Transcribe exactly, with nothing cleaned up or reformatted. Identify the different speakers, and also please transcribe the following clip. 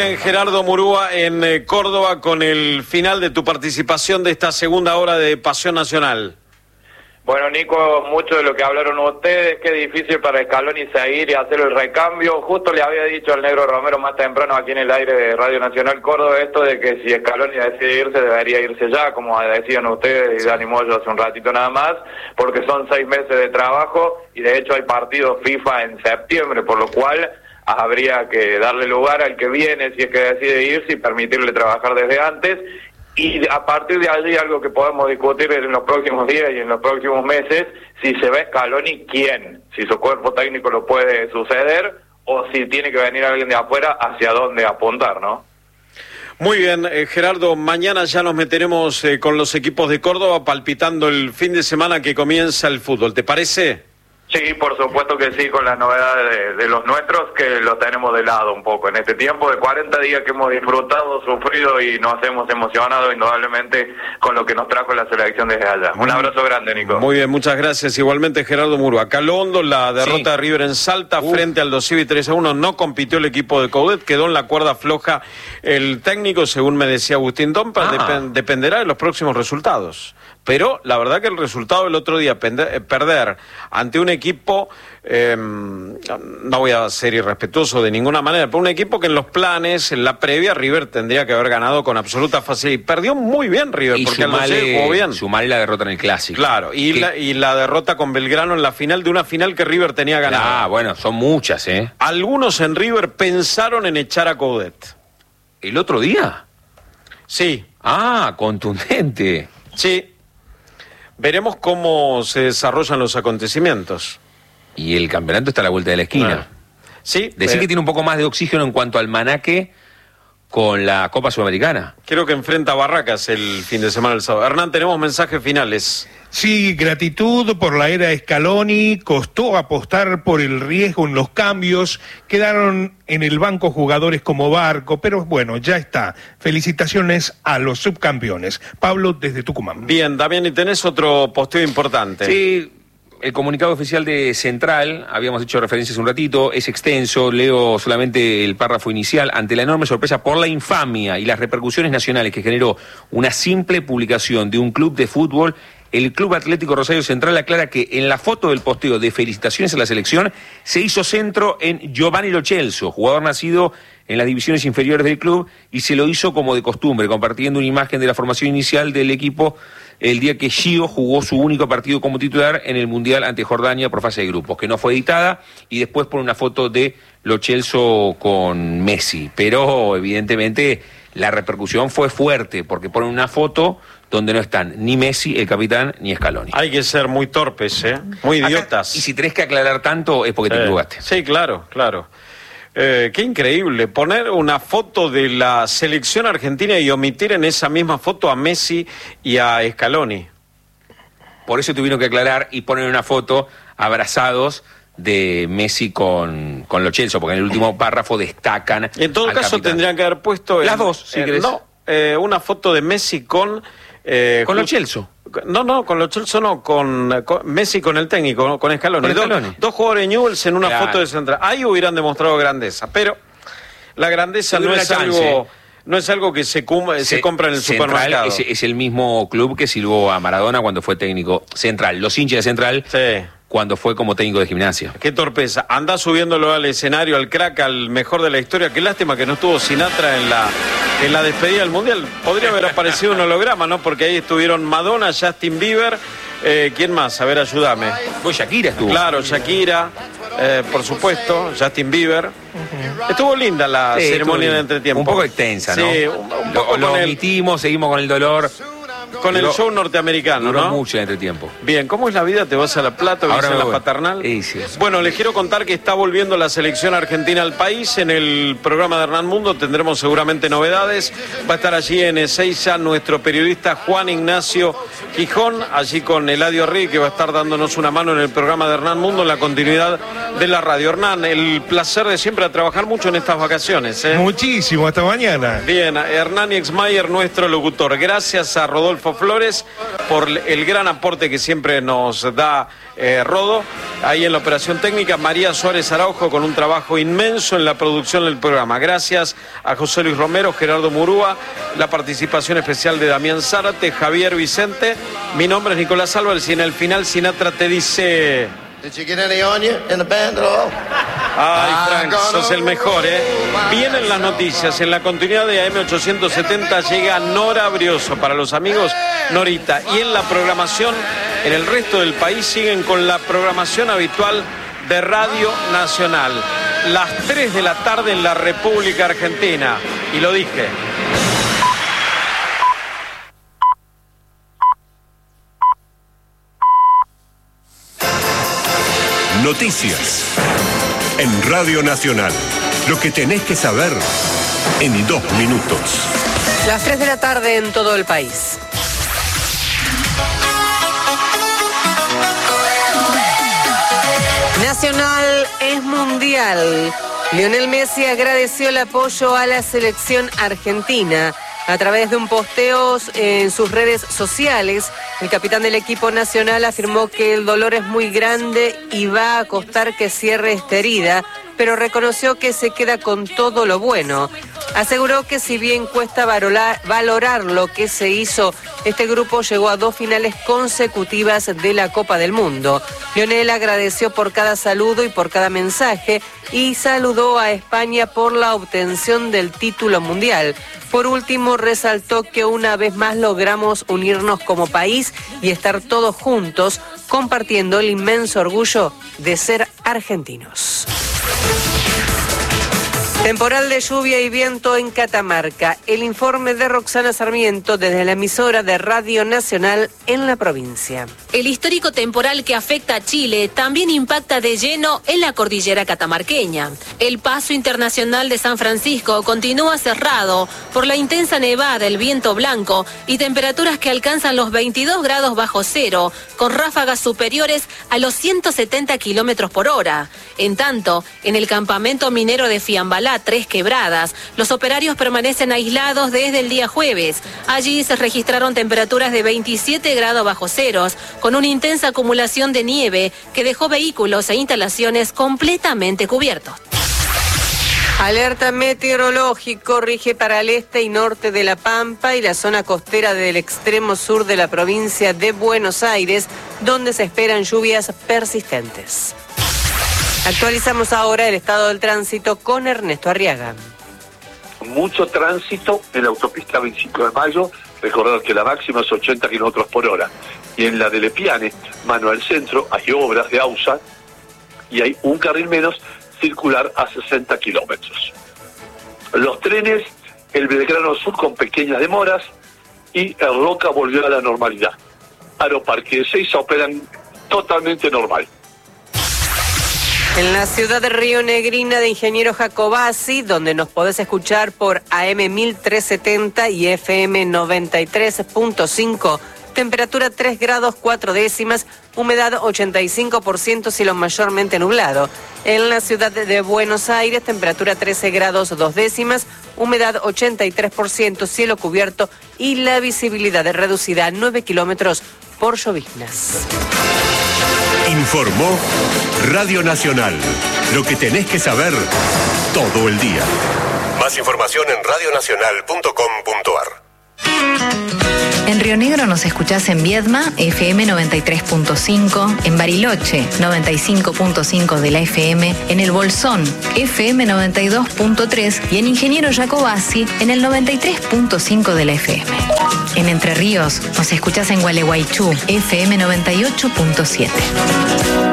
Speaker 1: Bien, Gerardo Murúa en eh, Córdoba con el final de tu participación de esta segunda hora de Pasión Nacional.
Speaker 2: Bueno, Nico, mucho de lo que hablaron ustedes, qué difícil para Scaloni seguir y hacer el recambio. Justo le había dicho al Negro Romero más temprano aquí en el aire de Radio Nacional Córdoba esto de que si Scaloni decide irse, debería irse ya, como decían ustedes y Dani Moyo hace un ratito nada más, porque son seis meses de trabajo y de hecho hay partidos FIFA en septiembre, por lo cual habría que darle lugar al que viene si es que decide irse y permitirle trabajar desde antes. Y a partir de allí algo que podemos discutir en los próximos días y en los próximos meses, si se ve Scaloni, ¿quién? Si su cuerpo técnico lo puede suceder o si tiene que venir alguien de afuera, hacia dónde apuntar, ¿no?
Speaker 1: Muy bien, eh, Gerardo, mañana ya nos meteremos eh, con los equipos de Córdoba palpitando el fin de semana que comienza el fútbol, ¿te parece?
Speaker 2: Sí, por supuesto que sí, con las novedades de, de los nuestros, que lo tenemos de lado un poco. En este tiempo de cuarenta días que hemos disfrutado, sufrido y nos hemos emocionado indudablemente con lo que nos trajo la selección desde allá. Un abrazo grande, Nico.
Speaker 1: Muy bien, muchas gracias. Igualmente, Gerardo Murúa. Calondo, la derrota sí. de River en Salta Uf. frente al Dosivi tres a uno. No compitió el equipo de Coudet, quedó en la cuerda floja el técnico, según me decía Agustín Dompa. Ah. Dep- dependerá de los próximos resultados. Pero la verdad que el resultado del otro día, pende- perder ante un equipo, eh, no voy a ser irrespetuoso de ninguna manera, pero un equipo que en los planes, en la previa, River tendría que haber ganado con absoluta facilidad. Y perdió muy bien River,
Speaker 3: y
Speaker 1: porque
Speaker 3: sumale,
Speaker 1: jugó bien.
Speaker 3: Sumale la derrota en el Clásico.
Speaker 1: Claro, y la, y la derrota con Belgrano en la final de una final que River tenía ganada.
Speaker 3: Ah, bueno, son muchas, ¿eh?
Speaker 1: Algunos en River pensaron en echar a Coudet.
Speaker 3: ¿El otro día?
Speaker 1: Sí.
Speaker 3: Ah, contundente.
Speaker 1: Sí. Veremos cómo se desarrollan los acontecimientos.
Speaker 3: Y el campeonato está a la vuelta de la esquina.
Speaker 1: Bueno, sí.
Speaker 3: Decir
Speaker 1: eh,
Speaker 3: que tiene un poco más de oxígeno en cuanto al manaque con la Copa Sudamericana.
Speaker 1: Creo que enfrenta a Barracas el fin de semana del sábado. Hernán, tenemos mensajes finales.
Speaker 4: Sí, gratitud por la era Scaloni, costó apostar por el riesgo en los cambios, quedaron en el banco jugadores como Barco, pero bueno, ya está. Felicitaciones a los subcampeones. Pablo, desde Tucumán.
Speaker 1: Bien, Damián, y tenés otro posteo importante.
Speaker 3: Sí, el comunicado oficial de Central, habíamos hecho referencias un ratito, es extenso, leo solamente el párrafo inicial. Ante la enorme sorpresa por la infamia y las repercusiones nacionales que generó una simple publicación de un club de fútbol, el Club Atlético Rosario Central aclara que en la foto del posteo de felicitaciones a la selección se hizo centro en Giovanni Lo Celso, jugador nacido en las divisiones inferiores del club, y se lo hizo como de costumbre, compartiendo una imagen de la formación inicial del equipo el día que Gio jugó su único partido como titular en el Mundial ante Jordania por fase de grupos, que no fue editada, y después pone una foto de Lo Celso con Messi. Pero evidentemente la repercusión fue fuerte, porque ponen una foto donde no están ni Messi, el capitán, ni Scaloni.
Speaker 1: Hay que ser muy torpes, ¿eh? Muy idiotas.
Speaker 3: Acá, y si tenés que aclarar tanto es porque
Speaker 1: eh,
Speaker 3: te equivocaste.
Speaker 1: Sí, claro, claro. Eh, qué increíble, poner una foto de la selección argentina y omitir en esa misma foto a Messi y a Scaloni.
Speaker 3: Por eso tuvieron que aclarar y poner una foto abrazados de Messi con, con Lo Celso, porque en el último párrafo destacan.
Speaker 1: En todo
Speaker 3: al
Speaker 1: caso
Speaker 3: capitán.
Speaker 1: tendrían que haber puesto...
Speaker 3: Las
Speaker 1: en,
Speaker 3: dos, si
Speaker 1: eh,
Speaker 3: querés.
Speaker 1: No, eh, una foto de Messi con... Eh,
Speaker 3: con Lo Celso.
Speaker 1: No, no, con Lo Celso no, con, con Messi con el técnico, con Scaloni.
Speaker 3: Con Scaloni.
Speaker 1: Dos, dos jugadores de Newell's en una
Speaker 3: claro.
Speaker 1: foto de Central. Ahí hubieran demostrado grandeza, pero la grandeza no es algo... No es algo que se, cum- se, se compra en el
Speaker 3: Central
Speaker 1: supermercado.
Speaker 3: Es, es el mismo club que silbó a Maradona cuando fue técnico Central. Los hinchas de Central,
Speaker 1: sí.
Speaker 3: cuando fue como técnico de Gimnasia.
Speaker 1: Qué torpeza. Andá subiéndolo al escenario, al crack, al mejor de la historia. Qué lástima que no estuvo Sinatra en la, en la despedida del Mundial. Podría haber aparecido un holograma, ¿no? Porque ahí estuvieron Madonna, Justin Bieber. Eh, ¿Quién más? A ver, ayúdame.
Speaker 3: Pues Shakira estuvo.
Speaker 1: Claro, Shakira, eh, por supuesto, Justin Bieber. Uh-huh. Estuvo linda la sí, ceremonia en entretiempo.
Speaker 3: Un poco extensa, ¿no?
Speaker 1: Sí, un, un poco
Speaker 3: lo, lo
Speaker 1: el...
Speaker 3: omitimos, seguimos con el dolor.
Speaker 1: Con el
Speaker 3: duró,
Speaker 1: show norteamericano,
Speaker 3: duró
Speaker 1: ¿no?
Speaker 3: mucho el entretiempo.
Speaker 1: Bien, ¿cómo es la vida? ¿Te vas a La Plata o a la paternal?
Speaker 3: Sí, sí.
Speaker 1: Bueno, les quiero contar que está volviendo la selección argentina al país. En el programa de Hernán Mundo tendremos seguramente novedades. Va a estar allí en Ezeiza nuestro periodista Juan Ignacio Gijón, allí con Eladio Rey, que va a estar dándonos una mano en el programa de Hernán Mundo en la continuidad de la radio. Hernán, el placer de siempre a trabajar mucho en estas vacaciones, ¿eh?
Speaker 4: Muchísimo, hasta mañana.
Speaker 1: Bien, Hernán Exmayer, nuestro locutor. Gracias a Rodolfo Rodolfo Flores, por el gran aporte que siempre nos da eh, Rodo. Ahí en la operación técnica, María Suárez Araujo con un trabajo inmenso en la producción del programa. Gracias a José Luis Romero, Gerardo Murúa, la participación especial de Damián Zárate, Javier Vicente. Mi nombre es Nicolás Álvarez y en el final Sinatra te dice... Ay, Frank, sos el mejor, ¿eh? Vienen las noticias. En la continuidad de A M ochocientos setenta llega Nora Brioso. Para los amigos, Norita. Y en la programación, en el resto del país, siguen con la programación habitual de Radio Nacional. Las tres de la tarde en la República Argentina. Y lo dije.
Speaker 5: Noticias en Radio Nacional. Lo que tenés que saber en dos minutos.
Speaker 6: Las tres de la tarde en todo el país. Nacional es mundial. Lionel Messi agradeció el apoyo a la selección argentina. A través de un posteo en sus redes sociales, el capitán del equipo nacional afirmó que el dolor es muy grande y va a costar que cierre esta herida, pero reconoció que se queda con todo lo bueno. Aseguró que si bien cuesta valorar, valorar lo que se hizo, este grupo llegó a dos finales consecutivas de la Copa del Mundo. Lionel agradeció por cada saludo y por cada mensaje y saludó a España por la obtención del título mundial. Por último, resaltó que una vez más logramos unirnos como país y estar todos juntos, compartiendo el inmenso orgullo de ser argentinos. Temporal de lluvia y viento en Catamarca. El informe de Roxana Sarmiento desde la emisora de Radio Nacional en la provincia.
Speaker 7: El histórico temporal que afecta a Chile también impacta de lleno en la cordillera catamarqueña. El paso internacional de San Francisco continúa cerrado por la intensa nevada, el viento blanco y temperaturas que alcanzan los veintidós grados bajo cero, con ráfagas superiores a los ciento setenta kilómetros por hora. En tanto, en el campamento minero de Fiambalá, Tres Quebradas, los operarios permanecen aislados desde el día jueves. Allí se registraron temperaturas de veintisiete grados bajo ceros, con una intensa acumulación de nieve que dejó vehículos e instalaciones completamente cubiertos.
Speaker 6: Alerta meteorológico rige para el este y norte de La Pampa y la zona costera del extremo sur de la provincia de Buenos Aires, donde se esperan lluvias persistentes. Actualizamos ahora el estado del tránsito con Ernesto Arriaga.
Speaker 8: Mucho tránsito en la autopista veinticinco de mayo, recordar que la máxima es ochenta kilómetros por hora. Y en la de Lepiane, mano al centro, hay obras de AUSA y hay un carril menos circular a sesenta kilómetros. Los trenes, el Belgrano Sur con pequeñas demoras y el Roca volvió a la normalidad. Aeroparque de Seiza operan totalmente normal.
Speaker 6: En la ciudad de Río Negrina de Ingeniero Jacobasi, donde nos podés escuchar por A M mil trescientos setenta y F M noventa y tres punto cinco, temperatura tres grados cuatro décimas, humedad ochenta y cinco por ciento, cielo mayormente nublado. En la ciudad de Buenos Aires, temperatura trece grados dos décimas, humedad ochenta y tres por ciento, cielo cubierto y la visibilidad reducida a nueve kilómetros por lloviznas.
Speaker 5: Informó Radio Nacional. Lo que tenés que saber todo el día. Más información en radio nacional punto com punto a r.
Speaker 9: En Río Negro nos escuchás en Viedma, F M noventa y tres punto cinco, en Bariloche, noventa y cinco punto cinco de la F M, en El Bolsón, F M noventa y dos punto tres y en Ingeniero Jacobasi, en el noventa y tres punto cinco de la F M. En Entre Ríos nos escuchás en Gualeguaychú, F M noventa y ocho punto siete.